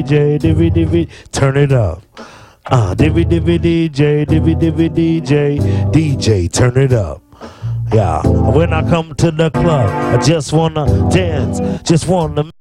DJ, turn it up. DJ, DJ, turn it up. Yeah, when I come to the club, I just wanna dance, just wanna